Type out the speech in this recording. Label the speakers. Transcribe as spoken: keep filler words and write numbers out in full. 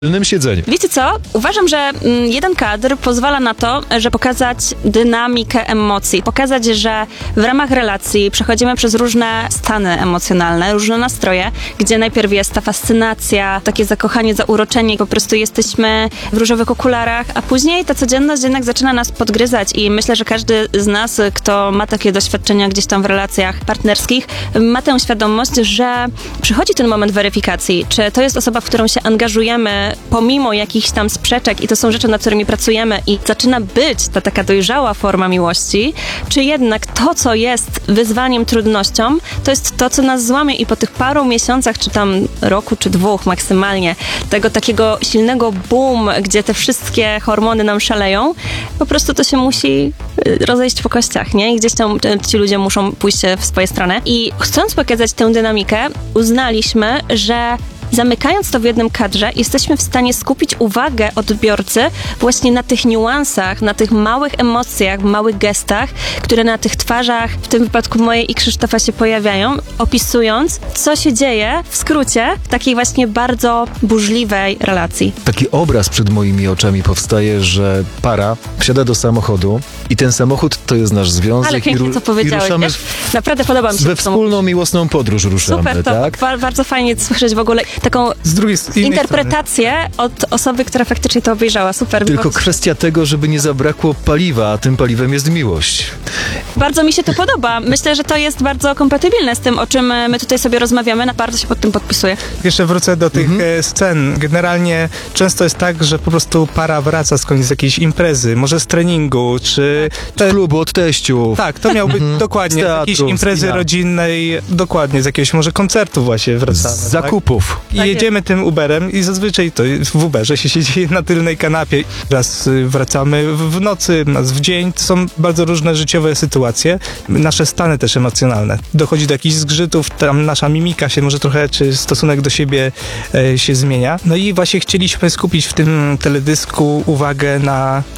Speaker 1: tylnym siedzeniu.
Speaker 2: Wiecie co? Uważam, że mm, jeden kadr pozwala na to, że pokazać dynamikę emocji, pokazać, że w ramach relacji przechodzimy przez różne stany emocjonalne, różne nastroje, gdzie najpierw jest ta fascynacja, takie zakochanie, zauroczenie, po prostu jesteśmy w różowych okularach, a później ta codzienność jednak zaczyna nas podgryzać i myślę, że każdy z nas, kto ma takie doświadczenia gdzieś tam w relacjach partnerskich, ma tę świadomość, że przychodzi ten moment weryfikacji, czy to jest osoba, w którą się angażujemy pomimo jakichś tam sprzeczek i to są rzeczy, nad którymi pracujemy i zaczyna być ta taka dojrzała forma miłości, czy jednak to, co jest wyzwaniem, trudnością, to jest to, co nas złamie i po tych paru miesiącach, czy tam roku, czy dwóch maksymalnie, tego takiego silnego boom, gdzie te wszystkie hormony nam szaleją, po prostu to się musi rozejść po kościach, nie? I gdzieś tam ci ludzie muszą pójść w swoje strony. I chcąc pokazać tę dynamikę, uznaliśmy, że zamykając to w jednym kadrze, jesteśmy w stanie skupić uwagę odbiorcy właśnie na tych niuansach, na tych małych emocjach, małych gestach, które na tych twarzach, w tym wypadku mojej i Krzysztofa, się pojawiają, opisując, co się dzieje w skrócie w takiej właśnie bardzo burzliwej relacji.
Speaker 1: Taki obraz przed moimi oczami powstaje, że para wsiada do samochodu i ten samochód to jest nasz związek.
Speaker 2: Ale pięknie
Speaker 1: i,
Speaker 2: co powiedziałeś,
Speaker 1: i ruszamy
Speaker 2: wiesz? Naprawdę podoba mi się
Speaker 1: we wspólną, miłosną podróż ruszamy,
Speaker 2: Super, to
Speaker 1: tak?
Speaker 2: ba- bardzo fajnie słyszeć w ogóle taką
Speaker 3: Z drugiej z innej
Speaker 2: interpretację od osoby, która faktycznie to obejrzała. Super.
Speaker 1: Tylko
Speaker 2: Bardzo,
Speaker 1: kwestia tego, żeby nie zabrakło paliwa, a tym paliwem jest miłość.
Speaker 2: bardzo mi się to podoba. Myślę, że to jest bardzo kompatybilne z tym, o czym my tutaj sobie rozmawiamy. Na bardzo się pod tym podpisuję.
Speaker 3: Jeszcze wrócę do tych
Speaker 1: Mhm.
Speaker 3: e, scen. Generalnie często jest tak, że po prostu para wraca skądś z jakiejś imprezy, może z treningu, czy...
Speaker 1: Od klubu, od teściów.
Speaker 3: Tak, to miał być dokładnie
Speaker 1: Z
Speaker 3: z
Speaker 1: teatru,
Speaker 3: jakiejś
Speaker 1: z
Speaker 3: imprezy
Speaker 1: kina.
Speaker 3: rodzinnej, dokładnie z jakiegoś może koncertu właśnie wracamy.
Speaker 1: Z
Speaker 3: tak?
Speaker 1: zakupów.
Speaker 3: I
Speaker 2: Tak
Speaker 3: jedziemy tym Uberem i zazwyczaj to w Uberze się siedzi na tylnej kanapie. Raz y, wracamy w, w nocy, raz w dzień. To są bardzo różne życiowe sytuacje. Nasze stany też emocjonalne. Dochodzi do jakichś zgrzytów, tam nasza mimika się może trochę, czy stosunek do siebie e, się zmienia. No i właśnie chcieliśmy skupić w tym teledysku uwagę na